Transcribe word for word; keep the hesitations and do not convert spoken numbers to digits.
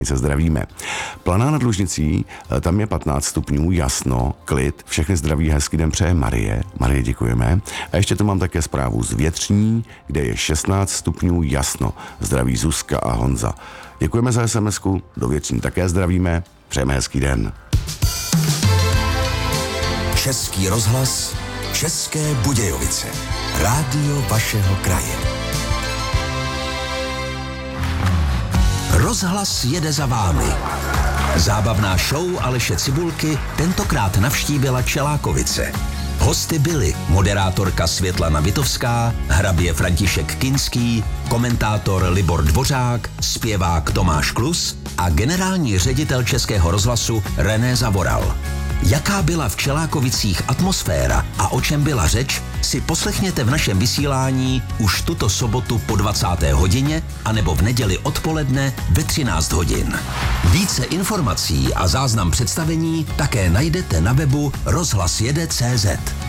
se zdravíme. Planá nad Lužnicí, tam je patnáct stupňů, jasno, klid, všechny zdraví, hezký den přeje Marie. Marie, děkujeme. A ještě tu mám také zprávu z Větřní, kde je šestnáct stupňů, jasno. Zdraví Zuzka a Honza. Děkujeme za es em esku, do Větřní také zdravíme, přejeme hezký den. Český rozhlas, České Budějovice. Rádio vašeho kraje. Rozhlas jede za vámi. Zábavná show Aleše Cibulky tentokrát navštívila Čelákovice. Hosty byli moderátorka Světlana Vitovská, hrabě František Kinský, komentátor Libor Dvořák, zpěvák Tomáš Klus a generální ředitel Českého rozhlasu René Zavoral. Jaká byla v Čelákovicích atmosféra a o čem byla řeč, si poslechněte v našem vysílání už tuto sobotu po dvacáté hodině anebo v neděli odpoledne ve třináct hodin. Více informací a záznam představení také najdete na webu rozhlas jede tečka cé zet.